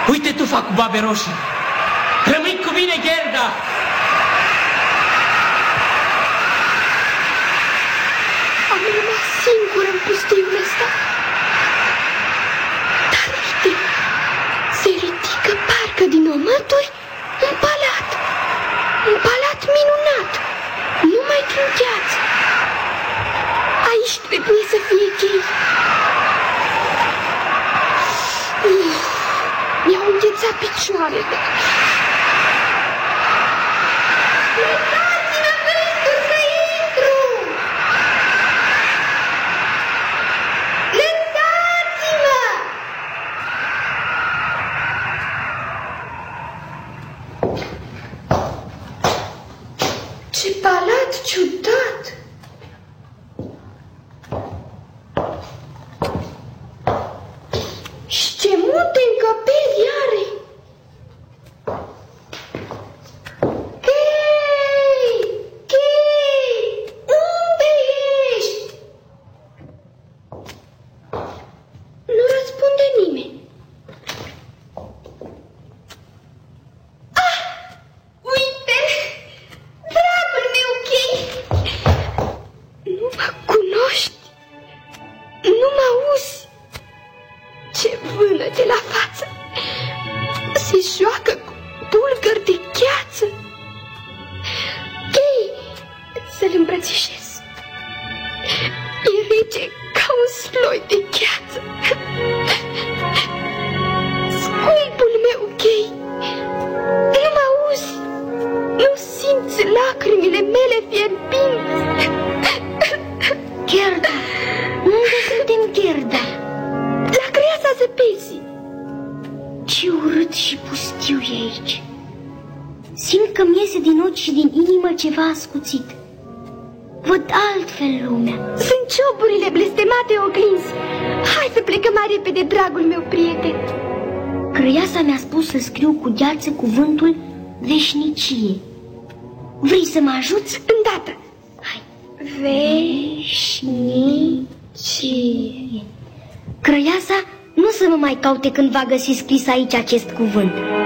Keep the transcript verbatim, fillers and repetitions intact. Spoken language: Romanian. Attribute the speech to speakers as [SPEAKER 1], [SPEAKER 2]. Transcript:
[SPEAKER 1] Uite tu fac cu babe roșii. Rămâi cu mine, Gerda!
[SPEAKER 2] Am rămas singură în pustiul ăsta. Dar uite, se ridică parcă din omături un palat. Un palat minunat, numai din gheață. Aici trebuie să fie chei. Uf, mi-au înghețat picioarele. Lăsați-mă gândul să intru! Lăsați-mă! Ce palat ciudat! Și ce multe încăperi are! Chei! Chei! Unde ești? Nu răspunde nimeni. Ah! Uite! Dragul meu, Chei! Nu mă cunoști? Nu mă auzi? Ce vânăte la față! Se joacă cu bulgări de gheață! Chei, să-l îmbrățișez! E rece ca un sloi de gheață! Scumpul meu, Chei! Nu mă auzi? Nu simți lacrimile mele fierbinți?
[SPEAKER 3] Gerda! Unde suntem, Gerda?
[SPEAKER 2] La creasa zăpezii.
[SPEAKER 3] Ce urât și pustiu e aici. Simt că-mi iese din ochi și din inimă ceva ascuțit. Văd altfel lumea.
[SPEAKER 2] Sunt cioburile blestemate oglinzi. Hai să plecăm mai repede, dragul meu prieten.
[SPEAKER 3] Crăiasa mi-a spus să scriu cu gheață cuvântul veșnicie. Vrei să mă ajuți?
[SPEAKER 2] Îndată.
[SPEAKER 3] Hai.
[SPEAKER 2] Veșnicie.
[SPEAKER 3] Crăiasa nu să mă mai caute când va găsi scris aici acest cuvânt.